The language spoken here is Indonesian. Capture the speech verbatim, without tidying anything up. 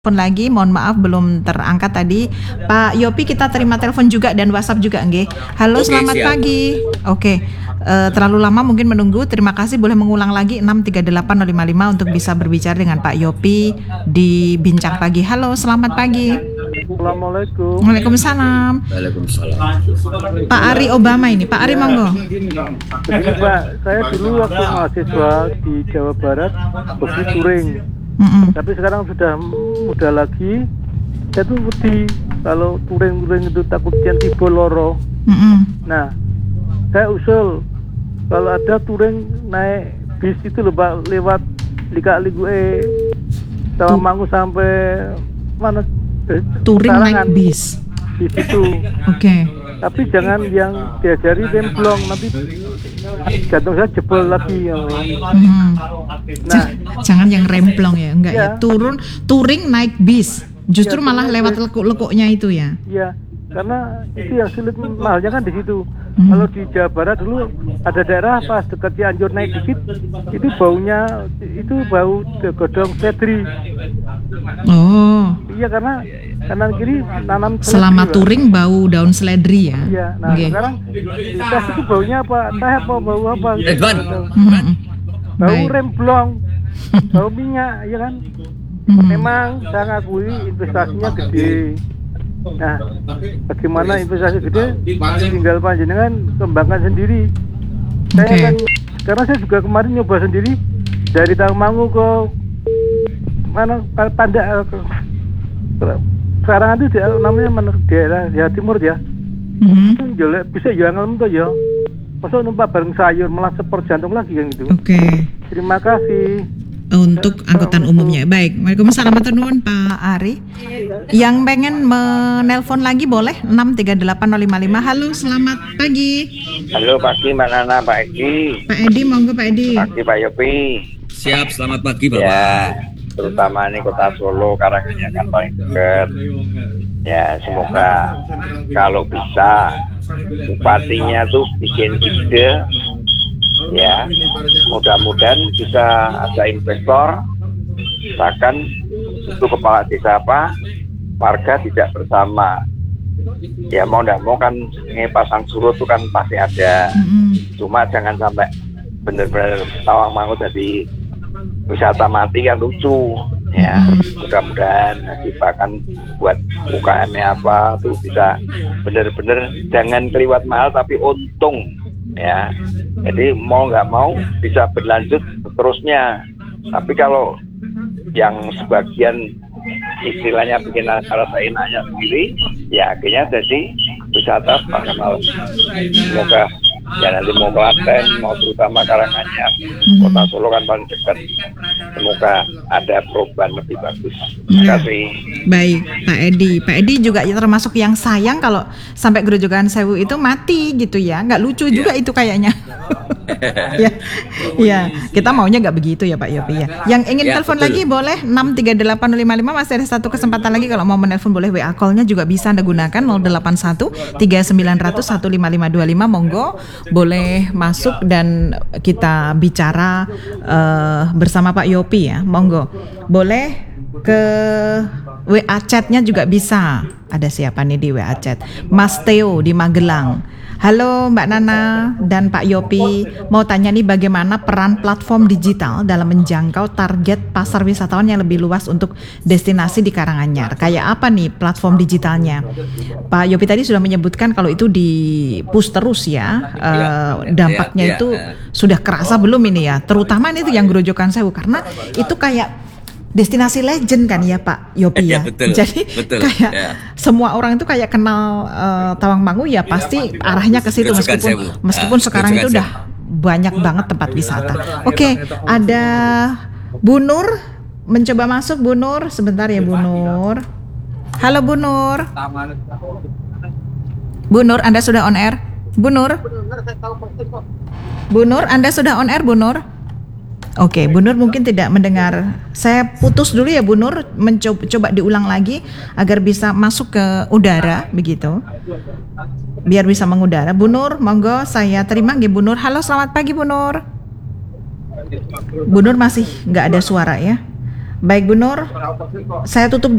Telepon lagi, mohon maaf belum terangkat tadi. Pak Yopi, kita terima telepon juga dan WhatsApp juga, nggih. Halo, Oke, selamat siap. pagi. Oke, eh, terlalu lama mungkin menunggu. Terima kasih, boleh mengulang lagi enam tiga delapan nol lima lima untuk bisa berbicara dengan Pak Yopi di Bincang Pagi. Halo, selamat pagi. Assalamualaikum. Waalaikumsalam. Waalaikumsalam. Pak Ari Obama ini, Pak Ari monggo. Begini Pak, saya dulu waktu mahasiswa di Jawa Barat hobi touring, Mm-mm. tapi sekarang sudah muda lagi. Saya tuh wedi kalau touring-touring itu takut tiba loro. Mm-mm. Nah, saya usul kalau ada touring naik bis itu loh Pak, lewat Lika-Liku E Tawangmangu sampai mana? Eh, Touring Sarangan, naik bis. di situ. Oke. Tapi jangan yang diajari remblong, nanti jantung saya jebol lagi ya. Mhm. Nah, Jangan yang remplong ya, enggak ya. Ya. Turun, touring naik bis. Justru Ya, malah touring lewat naik- lekuk-lekuknya itu ya. ya karena itu yang sulit, mahalnya kan di situ. Hmm. Kalau di Jawa Barat dulu ada daerah pas dekat Cianjur naik dikit, itu baunya itu bau godong sedri. Oh, Iya, karena kanan kiri nanam seledri, selama Pak. touring bau daun seledri ya. Iya, nah Oke. sekarang di tes itu baunya apa? Teh apa bau apa? Ridwan. Mhm. Bau Baik. remblong, bau minyak, ya kan? Mhm. Memang saya ngakui investasinya gede. Nah, bagaimana investasi gede? Tinggal panjenengan kembangkan sendiri. Saya Oke. kan, karena saya juga kemarin nyoba sendiri dari Tawangmangu ke mana Panda ke, sekarang itu dia, namanya mana, daerah Jawa Timur ya. Mhm. Itu jelek bisa ya ngalem tuh ya. Masa numpak bareng sayur malah sepor jantung lagi kan gitu. Oke. Terima kasih. Untuk angkutan umumnya. Baik, Waalaikumsalam matur nuwun Pak Ari. Yang pengen menelpon lagi boleh enam tiga delapan nol lima lima. Halo, selamat pagi. Halo pagi Mbak Nana, Pak Edi, Pak Edi, monggo Pak Edi. pagi Pak Yopi. Siap, selamat pagi Bapak. Ya, terutama ini kota Solo, Karanganyar kan paling dekat. Ya, semoga kalau bisa bupatinya tuh bikin ide, ya, mudah-mudahan bisa ada investor, bahkan itu kepala desa apa, warga tidak bersama. Ya mau nggak mau kan ini pasang surut itu kan pasti ada. Mhm. Cuma jangan sampai benar-benar Tawangmangu jadi wisata mati kan lucu ya. Mudah-mudahan nanti bahkan buat U K M-nya apa tuh bisa benar-benar jangan keliwat mahal tapi untung ya. Jadi mau nggak mau bisa berlanjut seterusnya. Tapi kalau yang sebagian istilahnya bikin rasa enaknya sendiri, ya akhirnya jadi wisata pakai malam. Semoga ya nanti mau Klaten, mau terutama Karanganyar, kota Solo kan paling dekat. Semoga ada perubahan lebih bagus. Terima Ya. kasih. Baik, Pak Edi. Pak Edi juga termasuk yang sayang kalau sampai Grojogan Sewu itu mati gitu ya. Nggak lucu juga itu kayaknya. Ya, ya, kita maunya nggak begitu ya Pak Yopi ya. Yang ingin Ya, telepon betul. lagi boleh enam tiga delapan nol lima lima, masih ada satu kesempatan lagi kalau mau menelpon boleh W A call-nya juga bisa Anda gunakan nol delapan satu tiga sembilan nol nol satu lima lima dua lima. Monggo boleh masuk dan kita bicara eh, bersama Pak Yopi ya. Monggo. Boleh ke W A chat-nya juga bisa. Ada siapa nih di W A chat? Mas Theo di Magelang. Halo Mbak Nana dan Pak Yopi, mau tanya nih bagaimana peran platform digital dalam menjangkau target pasar wisatawan yang lebih luas untuk destinasi di Karanganyar. Kayak apa nih platform digitalnya? Pak Yopi tadi sudah menyebutkan kalau itu di push terus ya, eh, dampaknya ya, itu ya. sudah kerasa belum ini ya? Terutama ini tuh yang Grojogan Sewu karena itu kayak destinasi legend kan ya Pak Yopi ya. Ya, betul, Jadi betul, kayak ya. semua orang itu kayak kenal uh, Tawangmangu ya pasti arahnya ke situ Grojogan meskipun Sewu. meskipun Ah, sekarang itu Grojogan udah banyak banget tempat wisata. Oke, ada Bu Nur mencoba masuk. Bu Nur, sebentar ya Bu Nur. Halo Bu Nur. Bu Nur, Anda sudah on air? Bu Nur. Bu Nur, Anda sudah on air Bu Nur? Oke, Bu Nur mungkin tidak mendengar. Saya putus dulu ya Bu Nur, mencoba coba diulang lagi agar bisa masuk ke udara begitu. Biar bisa mengudara. Bu Nur, monggo saya terima nggih Bu Nur. Halo, selamat pagi Bu Nur. Bu Nur masih nggak ada suara ya. Baik Bu Nur, saya tutup